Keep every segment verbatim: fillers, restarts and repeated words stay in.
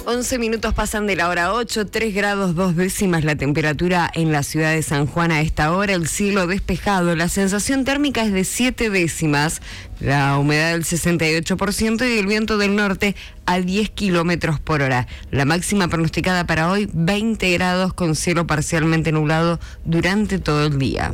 once minutos pasan de la hora ocho, tres grados dos décimas la temperatura en la ciudad de San Juan a esta hora, el cielo despejado, la sensación térmica es de siete décimas, la humedad del sesenta y ocho por ciento y el viento del norte a diez kilómetros por hora. La máxima pronosticada para hoy, veinte grados con cielo parcialmente nublado durante todo el día.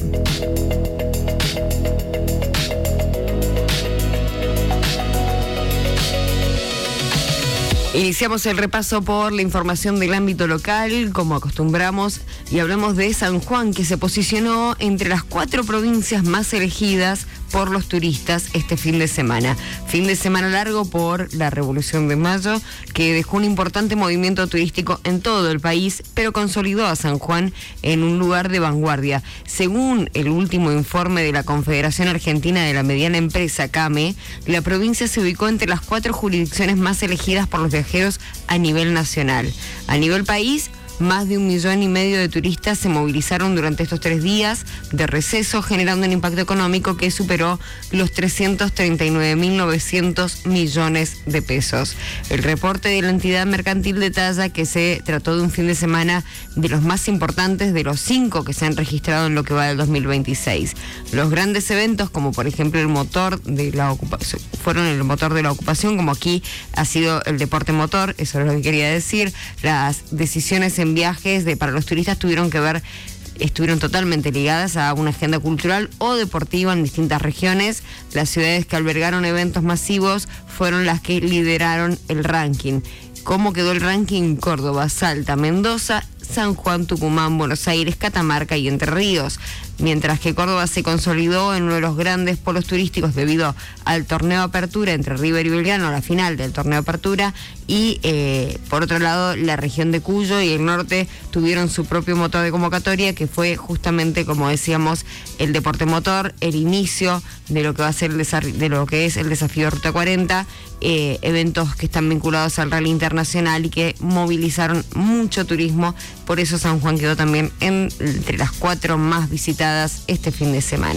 Iniciamos el repaso por la información del ámbito local, como acostumbramos, y hablamos de San Juan, que se posicionó entre las cuatro provincias más elegidas por los turistas este fin de semana. Fin de semana largo por la Revolución de Mayo, que dejó un importante movimiento turístico en todo el país, pero consolidó a San Juan en un lugar de vanguardia. Según el último informe de la Confederación Argentina de la Mediana Empresa, CAME, la provincia se ubicó entre las cuatro jurisdicciones más elegidas por los viajeros a nivel nacional. A nivel país, más de un millón y medio de turistas se movilizaron durante estos tres días de receso, generando un impacto económico que superó los trescientos treinta y nueve mil novecientos millones de pesos. El reporte de la entidad mercantil detalla que se trató de un fin de semana de los más importantes de los cinco que se han registrado en lo que va del dos mil veintiséis. Los grandes eventos, como por ejemplo el motor de la ocupación, fueron el motor de la ocupación, como aquí ha sido el deporte motor, eso es lo que quería decir. Las decisiones en viajes de para los turistas tuvieron que ver, estuvieron totalmente ligadas a una agenda cultural o deportiva en distintas regiones. Las ciudades que albergaron eventos masivos fueron las que lideraron el ranking. ¿Cómo quedó el ranking? Córdoba, Salta, Mendoza, San Juan, Tucumán, Buenos Aires, Catamarca y Entre Ríos. Mientras que Córdoba se consolidó en uno de los grandes polos turísticos debido al torneo Apertura entre River y Belgrano, la final del torneo Apertura, y eh, por otro lado la región de Cuyo y el norte tuvieron su propio motor de convocatoria, que fue justamente, como decíamos, el deporte motor, el inicio de lo que va a ser el desar- de lo que es el desafío Ruta cuarenta, eh, eventos que están vinculados al rally internacional y que movilizaron mucho turismo. Por eso San Juan quedó también en, entre las cuatro más visitadas este fin de semana.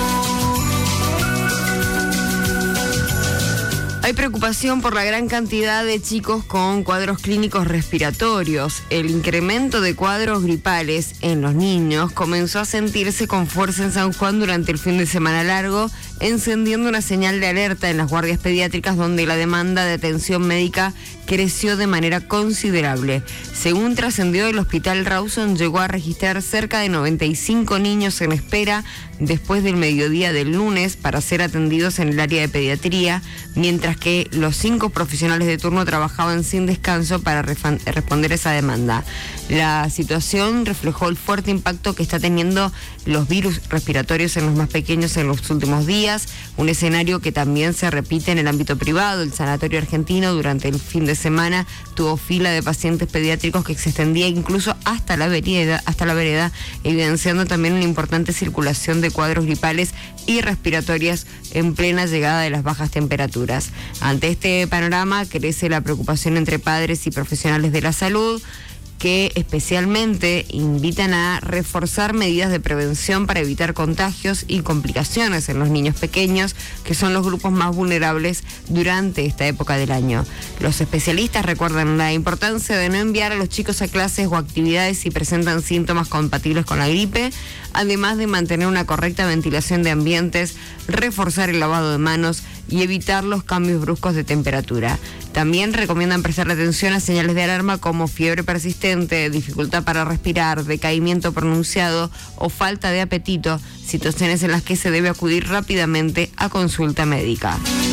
Hay preocupación por la gran cantidad de chicos con cuadros clínicos respiratorios. El incremento de cuadros gripales en los niños comenzó a sentirse con fuerza en San Juan durante el fin de semana largo, encendiendo una señal de alerta en las guardias pediátricas, donde la demanda de atención médica creció de manera considerable. Según trascendió, el Hospital Rawson llegó a registrar cerca de noventa y cinco niños en espera después del mediodía del lunes para ser atendidos en el área de pediatría, mientras que los cinco profesionales de turno trabajaban sin descanso para refan- responder a esa demanda. La situación reflejó el fuerte impacto que está teniendo los virus respiratorios en los más pequeños en los últimos días, un escenario que también se repite en el ámbito privado. El Sanatorio Argentino durante el fin de semana tuvo fila de pacientes pediátricos que se extendía incluso hasta la vereda, hasta la vereda, evidenciando también una importante circulación de cuadros gripales y respiratorias en plena llegada de las bajas temperaturas. Ante este panorama crece la preocupación entre padres y profesionales de la salud, que especialmente invitan a reforzar medidas de prevención para evitar contagios y complicaciones en los niños pequeños, que son los grupos más vulnerables durante esta época del año. Los especialistas recuerdan la importancia de no enviar a los chicos a clases o actividades si presentan síntomas compatibles con la gripe, además de mantener una correcta ventilación de ambientes, reforzar el lavado de manos y evitar los cambios bruscos de temperatura. También recomiendan prestar atención a señales de alarma como fiebre persistente, dificultad para respirar, decaimiento pronunciado o falta de apetito, situaciones en las que se debe acudir rápidamente a consulta médica.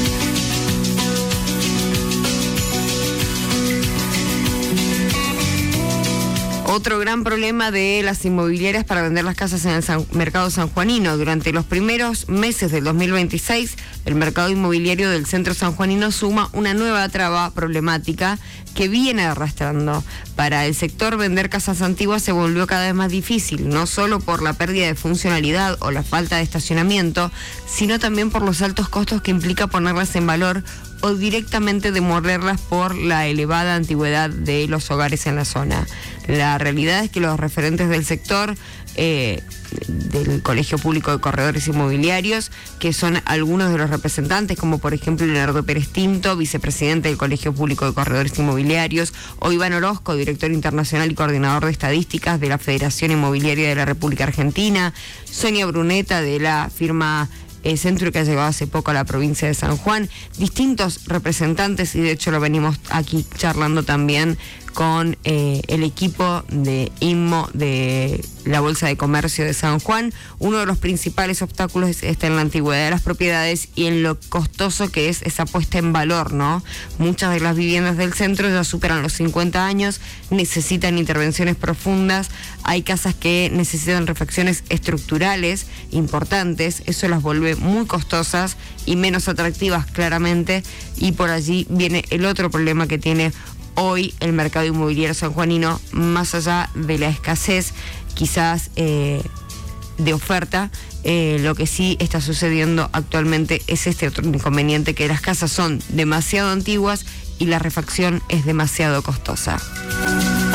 Otro gran problema de las inmobiliarias para vender las casas en el San, mercado sanjuanino. Durante los primeros meses del dos mil veintiséis, el mercado inmobiliario del centro sanjuanino suma una nueva traba problemática que viene arrastrando. Para el sector, vender casas antiguas se volvió cada vez más difícil, no solo por la pérdida de funcionalidad o la falta de estacionamiento, sino también por los altos costos que implica ponerlas en valor o directamente demolerlas por la elevada antigüedad de los hogares en la zona. La realidad es que los referentes del sector eh, del Colegio Público de Corredores Inmobiliarios, que son algunos de los representantes, como por ejemplo Leonardo Pérez Tinto, vicepresidente del Colegio Público de Corredores Inmobiliarios, o Iván Orozco, director internacional y coordinador de estadísticas de la Federación Inmobiliaria de la República Argentina, Sonia Bruneta, de la firma Eh, Centro, que ha llegado hace poco a la provincia de San Juan, distintos representantes, y de hecho lo venimos aquí charlando también con eh, el equipo de INMO de la Bolsa de Comercio de San Juan. Uno de los principales obstáculos está en la antigüedad de las propiedades y en lo costoso que es esa puesta en valor, ¿no? Muchas de las viviendas del centro ya superan los cincuenta años, necesitan intervenciones profundas, hay casas que necesitan refacciones estructurales importantes, eso las vuelve muy costosas y menos atractivas claramente, y por allí viene el otro problema que tiene hoy el mercado inmobiliario sanjuanino, más allá de la escasez quizás eh, de oferta. Eh, lo que sí está sucediendo actualmente es este otro inconveniente, que las casas son demasiado antiguas y la refacción es demasiado costosa.